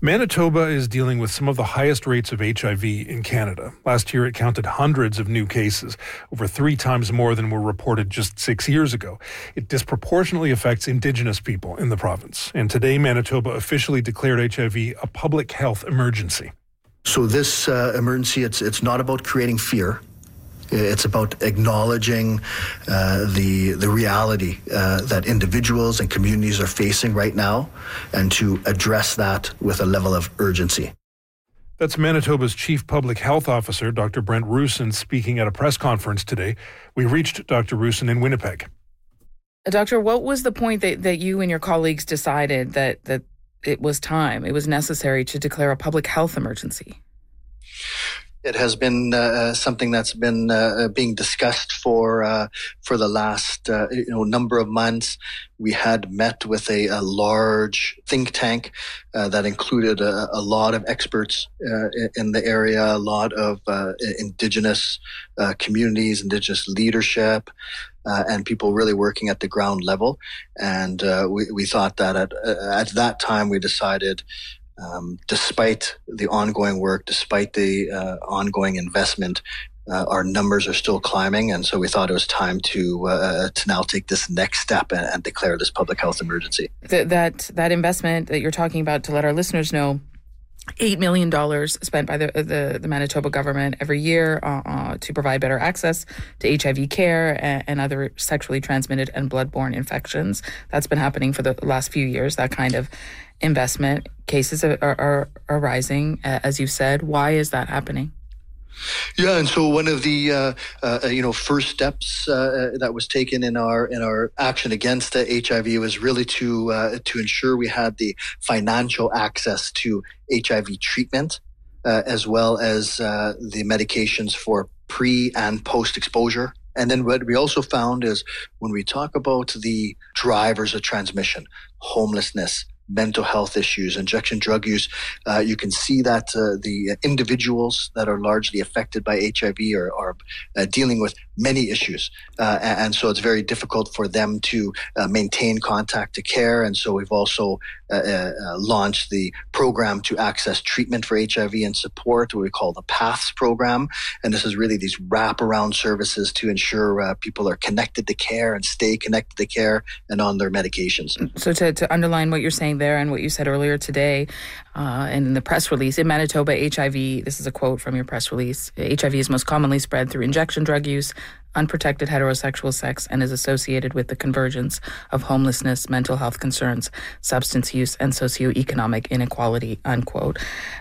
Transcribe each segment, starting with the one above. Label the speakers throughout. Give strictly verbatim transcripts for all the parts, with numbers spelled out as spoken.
Speaker 1: Manitoba is dealing with some of the highest rates of H I V in Canada. Last year, it counted hundreds of new cases, over three times more than were reported just six years ago. It disproportionately affects Indigenous people in the province. And today, Manitoba officially declared H I V a public health emergency.
Speaker 2: So this uh, emergency, it's it's not about creating fear. It's about acknowledging uh, the the reality uh, that individuals and communities are facing right now, and to address that with a level of urgency.
Speaker 1: That's Manitoba's Chief Public Health Officer, Doctor Brent Roussin, speaking at a press conference today. We reached Doctor Roussin in Winnipeg.
Speaker 3: Doctor, what was the point that, that you and your colleagues decided that, that it was time, it was necessary to declare a public health emergency?
Speaker 4: It has been uh, something that's been uh, being discussed for uh, for the last uh, you know number of months. We had met with a, a large think tank uh, that included a, a lot of experts uh, in the area, a lot of uh, Indigenous uh, communities, Indigenous leadership, uh, and people really working at the ground level. And uh, we, we thought that at, at that time we decided, Um, despite the ongoing work, despite the uh, ongoing investment, uh, our numbers are still climbing, and so we thought it was time to uh, to now take this next step and, and declare this public health emergency.
Speaker 3: Th- that that investment that you're talking about, to let our listeners know, eight million dollars spent by the, the the Manitoba government every year uh, uh, to provide better access to H I V care and, and other sexually transmitted and bloodborne infections. That's been happening for the last few years. That kind of investment. Cases are, are, are rising, uh, as you said. Why is that happening?
Speaker 4: Yeah, and so one of the uh, uh, you know first steps uh, that was taken in our in our action against the H I V was really to uh, to ensure we had the financial access to H I V treatment, uh, as well as uh, the medications for pre and post exposure. And then what we also found is when we talk about the drivers of transmission, homelessness, mental health issues, injection drug use, uh, you can see that uh, the individuals that are largely affected by H I V are, are uh, dealing with many issues. Uh, and so it's very difficult for them to uh, maintain contact to care. And so we've also uh, uh, launched the program to access treatment for H I V and support, what we call the PATHS program. And this is really these wraparound services to ensure uh, people are connected to care and stay connected to care and on their medications.
Speaker 3: So to, to underline what you're saying there and what you said earlier today, uh, and in the press release, in Manitoba, H I V, this is a quote from your press release, H I V is most commonly spread through injection drug use, unprotected heterosexual sex, and is associated with the convergence of homelessness, mental health concerns, substance use, and socioeconomic inequality, unquote.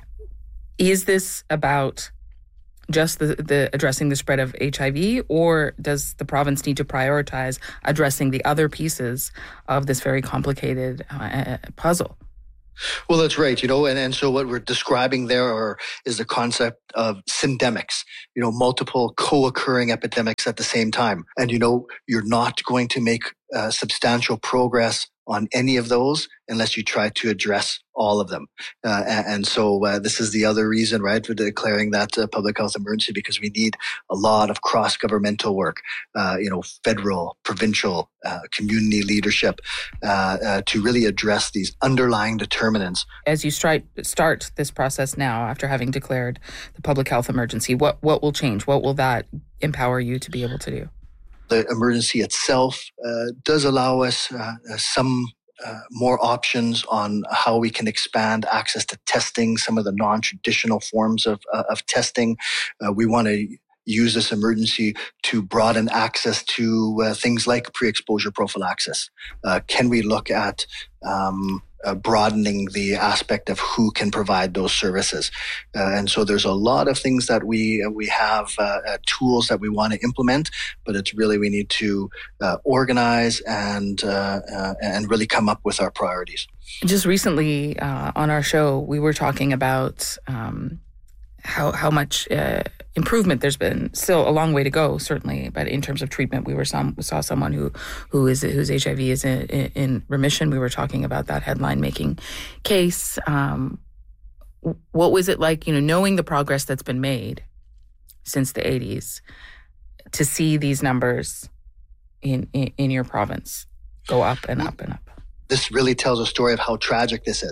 Speaker 3: Is this about just the, the addressing the spread of H I V, or does the province need to prioritize addressing the other pieces of this very complicated uh, puzzle?
Speaker 4: Well, that's right, you know, and, and so what we're describing there are, is the concept of syndemics, you know, multiple co-occurring epidemics at the same time. And, you know, you're not going to make uh, substantial progress on any of those unless you try to address all of them. Uh, and, and so uh, this is the other reason, right, for declaring that uh, public health emergency, because we need a lot of cross-governmental work, uh, you know, federal, provincial, uh, community leadership uh, uh, to really address these underlying determinants.
Speaker 3: As you start, start this process now, after having declared the public health emergency, what, what will change? What will that empower you to be able to do?
Speaker 4: The emergency itself uh, does allow us uh, some uh, more options on how we can expand access to testing, some of the non-traditional forms of, uh, of testing. Uh, we want to use this emergency to broaden access to uh, things like pre-exposure prophylaxis. Uh, can we look at um, uh, broadening the aspect of who can provide those services? Uh, and so there's a lot of things that we uh, we have uh, uh, tools that we want to implement, but it's really we need to uh, organize and uh, uh, and really come up with our priorities.
Speaker 3: Just recently uh, on our show, we were talking about um, how how much uh, improvement there's been. Still a long way to go, certainly, but in terms of treatment, we were some we saw someone who who is whose H I V is in, in remission. We were talking about that headline-making case. Um, what was it like, you know, knowing the progress that's been made since the eighties, to see these numbers in in, in your province go up and up and up?
Speaker 4: This really tells a story of how tragic this is.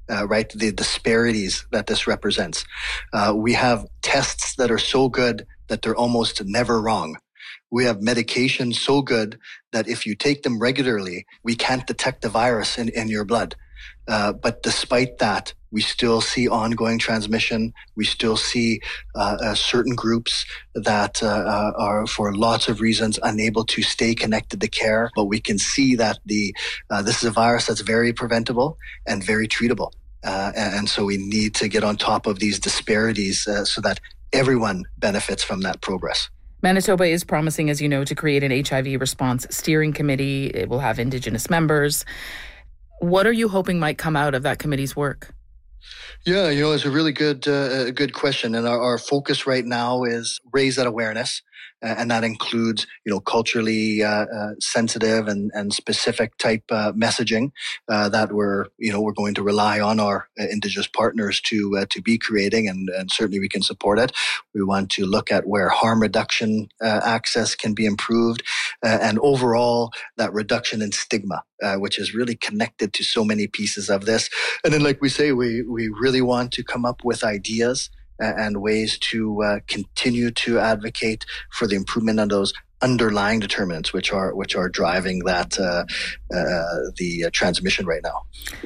Speaker 4: uh, right? The disparities that this represents. Uh, we have tests that are so good that they're almost never wrong. We have medications so good that if you take them regularly, we can't detect the virus in, in your blood. Uh, but despite that, we still see ongoing transmission. We still see uh, uh, certain groups that uh, uh, are, for lots of reasons, unable to stay connected to care. But we can see that the uh, this is a virus that's very preventable and very treatable. Uh, and, and so we need to get on top of these disparities uh, so that everyone benefits from that progress.
Speaker 3: Manitoba is promising, as you know, to create an H I V response steering committee. It will have Indigenous members. What are you hoping might come out of that committee's work?
Speaker 4: Yeah, you know, it's a really good, uh, good question. And our, our focus right now is raise that awareness. Uh, and that includes, you know, culturally uh, uh, sensitive and, and specific type uh, messaging uh, that we're, you know, we're going to rely on our uh, Indigenous partners to uh, to be creating, and, and certainly we can support it. We want to look at where harm reduction uh, access can be improved, uh, and overall that reduction in stigma, uh, which is really connected to so many pieces of this. And then, like we say, we we really want to come up with ideas and ways to uh, continue to advocate for the improvement of those underlying determinants, which are which are driving that uh, uh, the uh, transmission right now.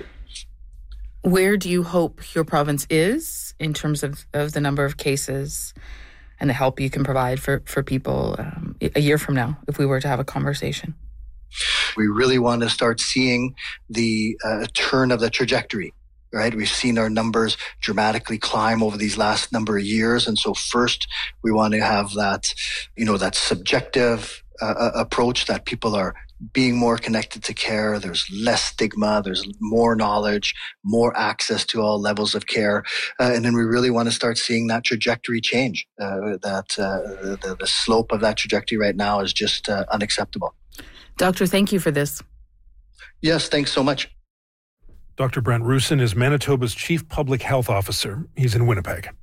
Speaker 3: Where do you hope your province is in terms of, of the number of cases and the help you can provide for, for people um, a year from now, if we were to have a conversation?
Speaker 4: We really want to start seeing the uh, turn of the trajectory. Right, we've seen our numbers dramatically climb over these last number of years, and so first we want to have that, you know, that subjective uh, approach that people are being more connected to care. There's less stigma. There's more knowledge, more access to all levels of care, uh, and then we really want to start seeing that trajectory change. Uh, that uh, the, the slope of that trajectory right now is just uh, unacceptable.
Speaker 3: Doctor, thank you for this.
Speaker 4: Yes, thanks so much.
Speaker 1: Doctor Brent Roussin is Manitoba's Chief Public Health Officer. He's in Winnipeg.